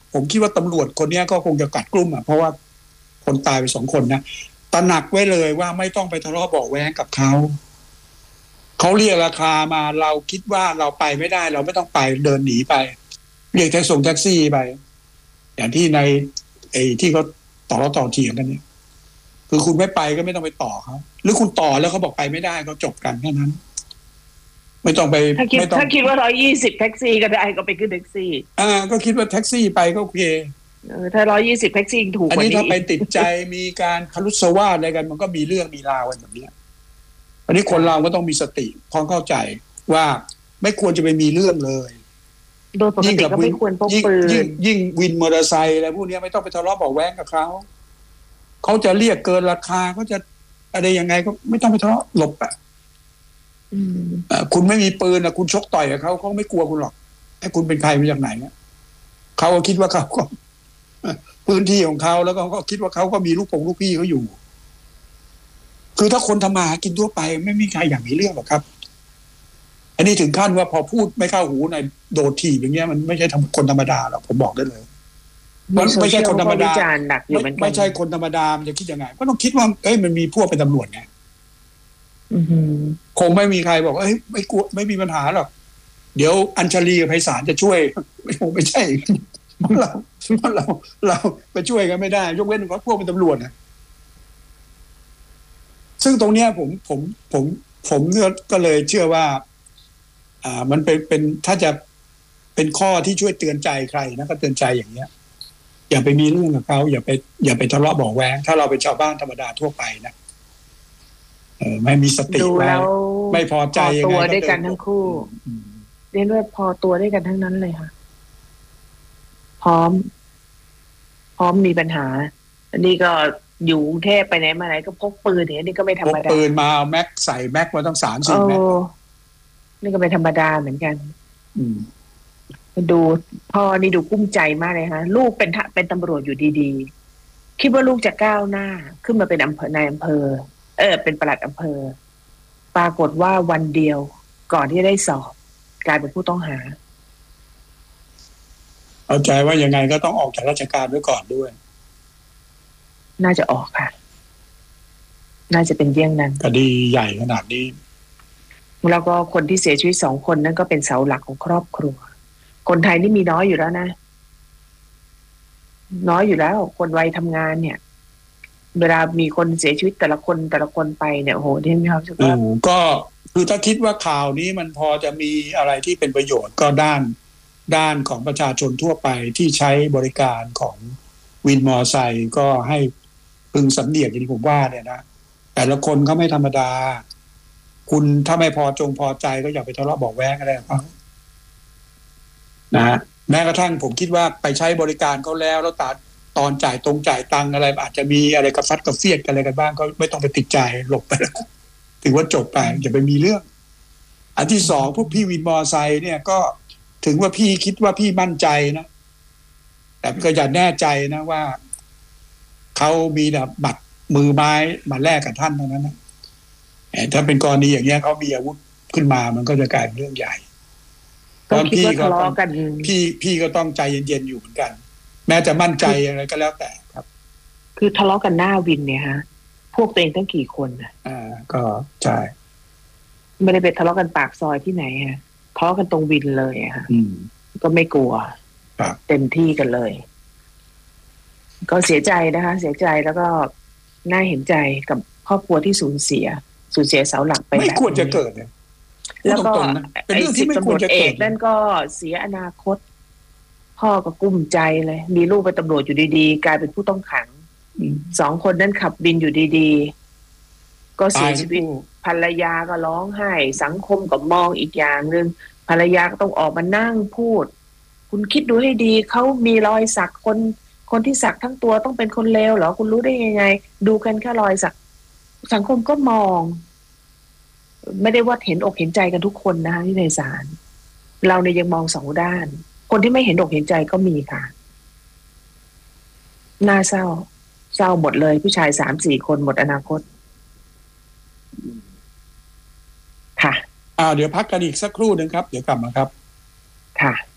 ผมคิดว่าตำรวจคนนี้ก็คงจะกัดกลุ่มเพราะว่าคนตายไป2 คนนะตระหนักไว้เลยว่าไม่ต้องไปทะเลาะเบาะแว้งกับเขาเรียกราคามาเราคิดว่าเราไปไม่ได้เราไม่ต้องไปเดินหนีไปเรียกแท็กซี่ไปอย่างที่ในที่เขาต่อเถียงกันเนี่ยคือคุณไม่ไปก็ไม่ต้องไปต่อเขาหรือคุณต่อแล้วเขาบอกไปไม่ได้ก็จบกันแค่นั้นไม่ต้องไปถ้าคิดว่า120แท็กซี่ก็ได้ก็ไปขึ้นแท็กซี่ก็คิดว่าแท็กซี่ไปก็โอเคถ้า120แท็กซี่ถูกกว่านี้อันนี้ถ้าไปติดใจมีการพลุสวาทอะไรกันมันก็มีเรื่องมีราวกันแบบนี้อันนี้คนเราก็ต้องมีสติพร้อมเข้าใจว่าไม่ควรจะไปมีเรื่องเลยโดยปกติก็ไม่ควรพกปืนยิ่งวินมอเตอร์ไซค์อะไรพวกนี้ไม่ต้องไปทะเลาะเบาะแว้งกับเขาจะเรียกเกินราคาเขาจะอะไรยังไงก็ไม่ต้องไปทะเลาะหลบคุณไม่มีปืนคุณชกต่อยกับเขาไม่กลัวคุณหรอกให้คุณเป็นใครมาจากไหนเขาก็คิดว่าเขาก็พื้นที่ของเขาแล้วก็คิดว่าเขาก็มีลูกพี่เขาอยู่คือถ้าคนทำมาหากินทั่วไปไม่มีใครอยากมีเรื่องหรอกครับอันนี้ถึงขั้นว่าพอพูดไม่เข้าหูในโดดถีบอย่างเงี้ยมันไม่ใช่คนธรรมดาหรอกผมบอกได้เลยไม่ใช่คนธรรมดาไม่ใช่คนธรรมดามันจะคิดยังไงก็ต้องคิดว่ามันมีพวกเป็นตำรวจไงคงไม่มีใครบอกไม่กลัวไม่มีปัญหาหรอกเดี๋ยวอัญชลีกับไพศาลจะช่วยไม่ใช่เราไปช่วยกันไม่ได้ยกเว้นว่าพวกเป็นตำรวจนะซึ่งตรงเนี้ยผมก็เลยเชื่อว่ามันเป็นถ้าจะเป็นข้อที่ช่วยเตือนใจใครนะก็เตือนใจอย่างเนี้ยอย่าไปมีเรื่องกับเขาอย่าไปทะเลาะเบาะแว้งถ้าเราเป็นชาวบ้านธรรมดาทั่วไปนะไม่มีสติไว้ไม่พอใจยังไงตัวด้วยกันทั้งคู่เรียนว่าพอตัวด้วยกันทั้งนั้นเลยค่ะพร้อมมีปัญหาอันนี้ก็อยู่กรุงเทพไปไหนมาไหนก็พกปืนเนี่ยนี่ก็ไม่ธรรมดาพกปืนมาเอาแม็กใส่แม็กมาต้อง3-4แม็กนี่ก็ไม่ธรรมดาเหมือนกันดูพ่อนี่ดูกุ้มใจมากเลยฮะลูกเป็นตำรวจอยู่ดีๆคิดว่าลูกจะก้าวหน้าขึ้นมาเป็นนายอำเภอเป็นปลัดอำเภอปรากฏว่าวันเดียวก่อนที่ได้สอบกลายเป็นผู้ต้องหาเอาใจว่ายังไงก็ต้องออกจากราชการไว้ก่อนด้วยน่าจะออกค่ะน่าจะเป็นเยี่ยงนั้นคดีใหญ่ขนาดนี้แล้วก็คนที่เสียชีวิต2 คนนั่นก็เป็นเสาหลักของครอบครัวคนไทยนี่มีน้อยอยู่แล้วนะน้อยอยู่แล้วคนวัยทำงานเนี่ยเวลามีคนเสียชีวิตแต่ละคนไปเนี่ยโอ้โหที่มีความรู้สึกว่าก็คือถ้าคิดว่าข่าวนี้มันพอจะมีอะไรที่เป็นประโยชน์ก็ด้านของประชาชนทั่วไปที่ใช้บริการของวินมอเตอร์ไซค์ก็ให้พึงสำเนียกอย่างที่ผมว่าเนี่ยนะแต่ละคนเขาไม่ธรรมดาคุณถ้าไม่พอใจก็อย่าไปทะเลาะเบาะแว้งอะไรเขานะแม้กระทั่งผมคิดว่าไปใช้บริการเขาแล้วตอนจ่ายตังอะไรอาจจะมีอะไรกระฟัดกระเฟียดกันอะไรกันบ้างก็ไม่ต้องไปติดใจหลบไปถือว่าจบไปอย่าไปมีเรื่องอันที่2พวกพี่วินมอเตอร์ไซค์เนี่ยก็ถึงว่าพี่คิดว่าพี่มั่นใจนะแต่ก็อย่าแน่ใจนะว่าเขามีแบบบัตรมือไม้มาแลกกับท่านเท่านั้นนะถ้าเป็นกรณีอย่างเงี้ยเขามีอาวุธขึ้นมามันก็จะกลายเป็นเรื่องใหญ่ตอนพี่ก็ต้องพี่ก็ต้องใจเย็นๆอยู่เหมือนกันแม้จะมั่นใจอะไรก็แล้วแต่ครับคือทะเลาะกันหน้าวินเนี่ยฮะพวกตัวเองตั้งกี่คนก็ใช่ไม่ได้ไปทะเลาะกันปากซอยที่ไหนฮะทะเลาะกันตรงวินเลยฮะก็ไม่กลัวเต็มที่กันเลยก็เสียใจนะคะเสียใจแล้วก็น่าเห็นใจกับครอบครัวที่สูญเสียเสาหลักไปไม่ควรจะเกิดเนี่ยแล้วก็ไอ้10 ตำรวจเอกนั่นก็เสียอนาคตพ่อก็กุ้มใจเลยมีลูกเป็นตำรวจอยู่ดีๆกลายเป็นผู้ต้องขัง2 คนนั้นขับบินอยู่ดีๆก็เสียชีวิตภรรยาก็ร้องไห้สังคมก็มองอีกอย่างนึงภรรยาก็ต้องออกมานั่งพูดคุณคิดดูให้ดีเขามีรอยสักคนที่สักทั้งตัวต้องเป็นคนเลวเหรอคุณรู้ได้ยังไงดูกันแค่รอยสักสังคมก็มองไม่ได้ว่าเห็นอกเห็นใจกันทุกคนนะคะที่ในศาลเราเนี่ยยังมอง2 ด้านคนที่ไม่เห็นอกเห็นใจก็มีค่ะน่าเศร้าหมดเลยผู้ชาย 3-4 คนหมดอนาคตค่ะเดี๋ยวพักกันอีกสักครู่นึงครับเดี๋ยวกลับมาครับค่ะ